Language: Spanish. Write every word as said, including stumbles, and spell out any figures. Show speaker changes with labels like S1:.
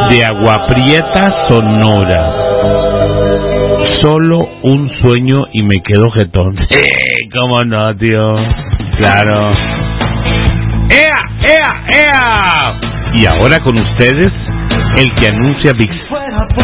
S1: de Agua Prieta, Sonora. Solo un sueño y me quedo jetón. Sí, cómo no, tío. Claro. ¡Ea, ea, ea! Y ahora con ustedes, el que anuncia Big